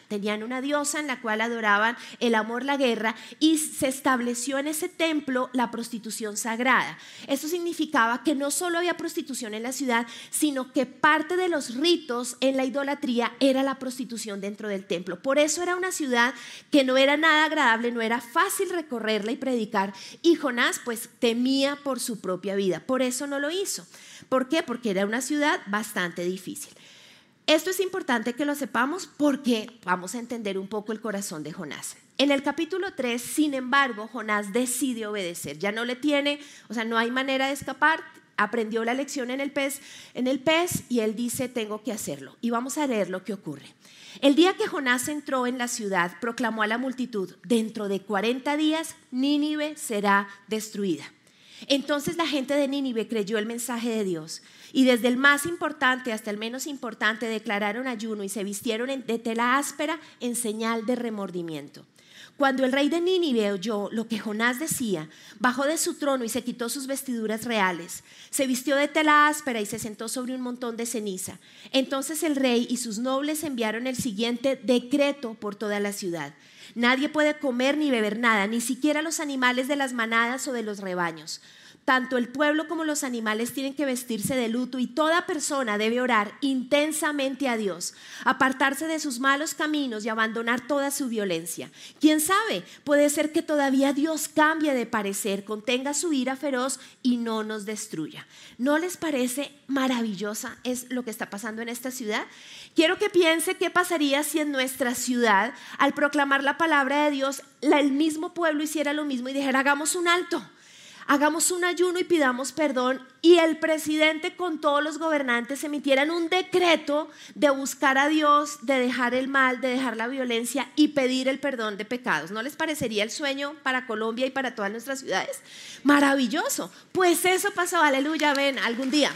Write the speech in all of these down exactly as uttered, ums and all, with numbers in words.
Tenían una diosa en la cual adoraban el amor, la guerra, y se estableció en ese templo la prostitución sagrada. Esto significaba que no solo había prostitución en la ciudad, sino que parte de los ritos en la idolatría era la prostitución dentro del templo. Por eso era una ciudad que no era nada agradable, no era fácil recorrerla y predicar, y Jonás pues temía por su propia vida. Por eso no lo hizo. ¿Por qué? Porque era una ciudad bastante difícil. Esto es importante que lo sepamos porque vamos a entender un poco el corazón de Jonás. En el capítulo tres, sin embargo, Jonás decide obedecer. Ya no le tiene, o sea, no hay manera de escapar. Aprendió la lección en el pez, en el pez y él dice, tengo que hacerlo. Y vamos a leer lo que ocurre. El día que Jonás entró en la ciudad, proclamó a la multitud, dentro de cuarenta días, Nínive será destruida. Entonces la gente de Nínive creyó el mensaje de Dios y desde el más importante hasta el menos importante declararon ayuno y se vistieron de tela áspera en señal de remordimiento. Cuando el rey de Nínive oyó lo que Jonás decía, bajó de su trono y se quitó sus vestiduras reales, se vistió de tela áspera y se sentó sobre un montón de ceniza. Entonces el rey y sus nobles enviaron el siguiente decreto por toda la ciudad. Nadie puede comer ni beber nada, ni siquiera los animales de las manadas o de los rebaños. Tanto el pueblo como los animales tienen que vestirse de luto y toda persona debe orar intensamente a Dios, apartarse de sus malos caminos y abandonar toda su violencia. ¿Quién sabe? Puede ser que todavía Dios cambie de parecer, contenga su ira feroz y no nos destruya. ¿No les parece maravillosa es lo que está pasando en esta ciudad? Quiero que piense qué pasaría si en nuestra ciudad, al proclamar la palabra de Dios, el mismo pueblo hiciera lo mismo y dijera, hagamos un alto. Hagamos un ayuno y pidamos perdón y el presidente con todos los gobernantes emitieran un decreto de buscar a Dios, de dejar el mal, de dejar la violencia y pedir el perdón de pecados. ¿No les parecería el sueño para Colombia y para todas nuestras ciudades? Maravilloso. Pues eso pasó, aleluya, ven, algún día.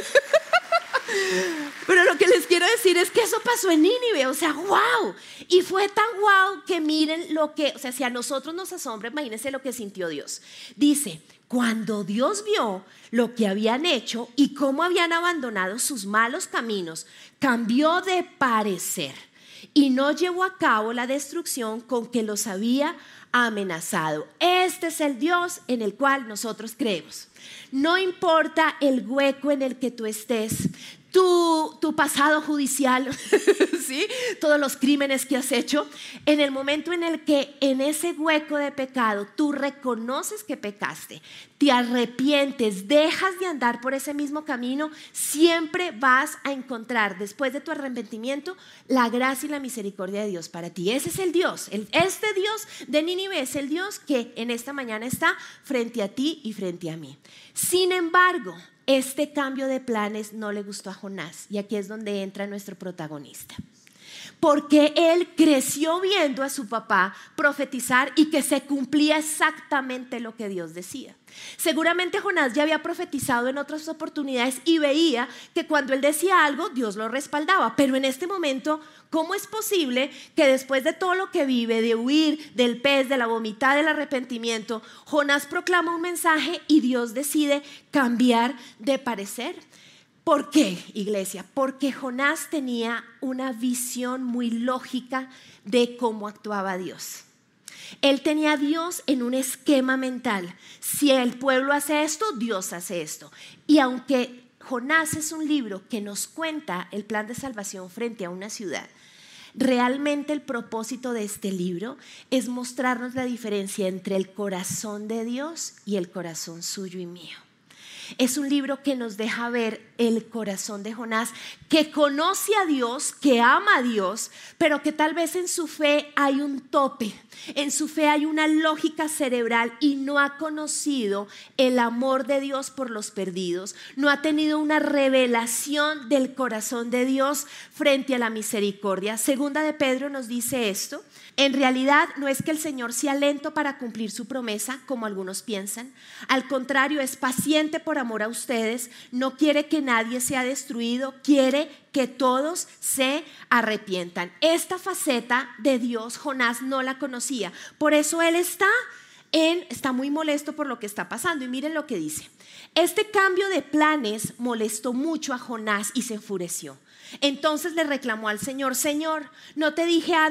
Pero lo que les quiero decir es que eso pasó en Nínive, o sea, wow. Y fue tan wow que miren lo que, o sea, si a nosotros nos asombra, imagínense lo que sintió Dios. Dice, cuando Dios vio lo que habían hecho y cómo habían abandonado sus malos caminos, cambió de parecer y no llevó a cabo la destrucción con que los había amenazado. Este es el Dios en el cual nosotros creemos. No importa el hueco en el que tú estés, tu, tu pasado judicial, ¿sí? Todos los crímenes que has hecho, en el momento en el que en ese hueco de pecado tú reconoces que pecaste, te arrepientes, dejas de andar por ese mismo camino, siempre vas a encontrar después de tu arrepentimiento la gracia y la misericordia de Dios para ti. Ese es el Dios, el, este Dios de Nínive es el Dios que en esta mañana está frente a ti y frente a mí. Sin embargo, este cambio de planes no le gustó a Jonás y aquí es donde entra nuestro protagonista. Porque él creció viendo a su papá profetizar y que se cumplía exactamente lo que Dios decía. Seguramente Jonás ya había profetizado en otras oportunidades y veía que cuando él decía algo, Dios lo respaldaba. Pero en este momento, ¿cómo es posible que después de todo lo que vive, de huir del pez, de la vomitada, del arrepentimiento, Jonás proclama un mensaje y Dios decide cambiar de parecer? ¿Por qué, iglesia? Porque Jonás tenía una visión muy lógica de cómo actuaba Dios. Él tenía a Dios en un esquema mental. Si el pueblo hace esto, Dios hace esto. Y aunque Jonás es un libro que nos cuenta el plan de salvación frente a una ciudad, realmente el propósito de este libro es mostrarnos la diferencia entre el corazón de Dios y el corazón suyo y mío. Es un libro que nos deja ver el corazón de Jonás, que conoce a Dios, que ama a Dios, pero que tal vez en su fe hay un tope, en su fe hay una lógica cerebral y no ha conocido el amor de Dios por los perdidos, no ha tenido una revelación del corazón de Dios frente a la misericordia. Segunda de Pedro nos dice esto: en realidad no es que el Señor sea lento para cumplir su promesa, como algunos piensan. Al contrario, es paciente por amor a ustedes, no quiere que nadie sea destruido, quiere que todos se arrepientan. Esta faceta de Dios Jonás no la conocía, por eso él está, en, está muy molesto por lo que está pasando. Y miren lo que dice: este cambio de planes molestó mucho a Jonás y se enfureció. Entonces le reclamó al Señor: Señor, ¿no te dije antes